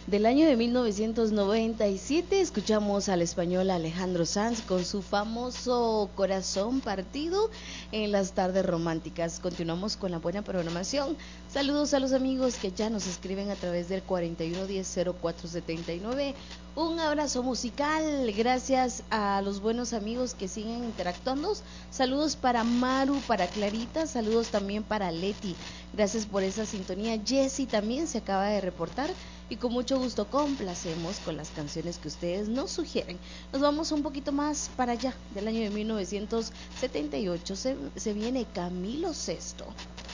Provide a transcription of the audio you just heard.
del año de 1997. Escuchamos al español Alejandro Sanz con su famoso Corazón Partido en las tardes románticas. Continuamos con la buena programación. Saludos a los amigos que ya nos escriben a través del 4110-0479. Un abrazo musical, gracias a los buenos amigos que siguen interactuando. Saludos para Maru, para Clarita, saludos también para Leti. Gracias por esa sintonía. Jessie también se acaba de reportar y con mucho gusto complacemos con las canciones que ustedes nos sugieren. Nos vamos un poquito más para allá, del año de 1978. Se viene Camilo Sesto.